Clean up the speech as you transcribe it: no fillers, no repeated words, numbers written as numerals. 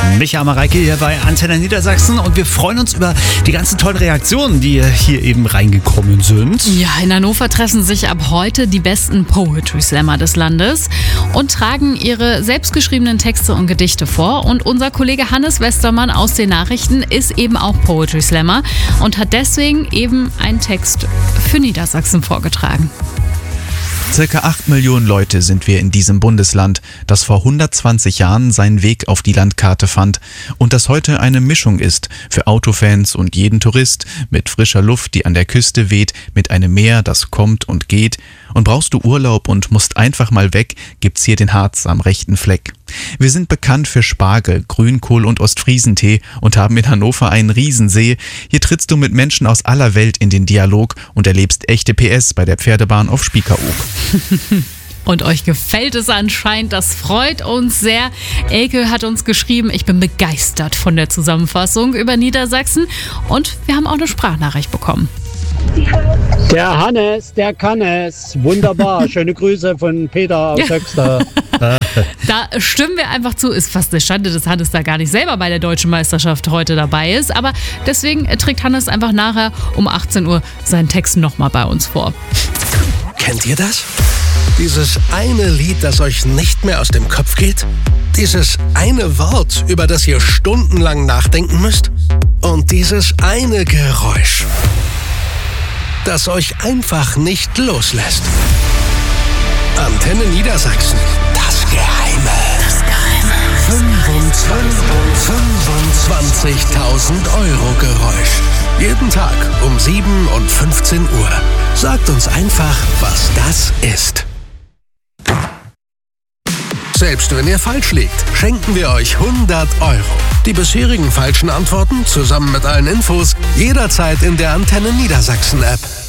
Micha Mareike hier bei Antenne Niedersachsen und wir freuen uns über die ganzen tollen Reaktionen, die hier eben reingekommen sind. Ja, in Hannover treffen sich ab heute die besten Poetry Slammer des Landes und tragen ihre selbstgeschriebenen Texte und Gedichte vor. Und unser Kollege Hannes Westermann aus den Nachrichten ist eben auch Poetry Slammer und hat deswegen eben einen Text für Niedersachsen vorgetragen. Circa 8 Millionen Leute sind wir in diesem Bundesland, das vor 120 Jahren seinen Weg auf die Landkarte fand und das heute eine Mischung ist für Autofans und jeden Tourist, mit frischer Luft, die an der Küste weht, mit einem Meer, das kommt und geht. Und brauchst du Urlaub und musst einfach mal weg, gibt's hier den Harz am rechten Fleck. Wir sind bekannt für Spargel, Grünkohl und Ostfriesentee und haben in Hannover einen Riesensee. Hier trittst du mit Menschen aus aller Welt in den Dialog und erlebst echte PS bei der Pferdebahn auf Spiekeroog. Und euch gefällt es anscheinend, das freut uns sehr. Elke hat uns geschrieben, ich bin begeistert von der Zusammenfassung über Niedersachsen und wir haben auch eine Sprachnachricht bekommen. Der Hannes, der kann es. Wunderbar. Schöne Grüße von Peter aus Höxter. Da stimmen wir einfach zu. Ist fast eine Schande, dass Hannes da gar nicht selber bei der Deutschen Meisterschaft heute dabei ist. Aber deswegen trägt Hannes einfach nachher um 18 Uhr seinen Text nochmal bei uns vor. Kennt ihr das? Dieses eine Lied, das euch nicht mehr aus dem Kopf geht? Dieses eine Wort, über das ihr stundenlang nachdenken müsst? Und dieses eine Geräusch, das euch einfach nicht loslässt. Antenne Niedersachsen. Das Geheime. 25.000 Euro Geräusch. Jeden Tag um 7 und 15 Uhr. Sagt uns einfach, was das ist. Selbst wenn ihr falsch liegt, schenken wir euch 100 Euro. Die bisherigen falschen Antworten zusammen mit allen Infos jederzeit in der Antenne Niedersachsen App.